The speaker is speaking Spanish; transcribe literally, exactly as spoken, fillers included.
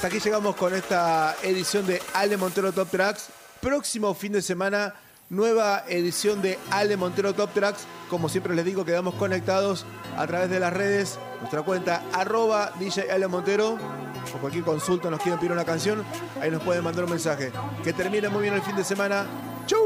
hasta aquí llegamos con esta edición de Ale Montero Top Tracks. Próximo fin de semana, nueva edición de Ale Montero Top Tracks. Como siempre les digo, quedamos conectados a través de las redes, nuestra cuenta arroba D J Ale Montero. Por cualquier consulta, nos quieren pedir una canción, ahí nos pueden mandar un mensaje. Que termine muy bien el fin de semana. ¡Chau!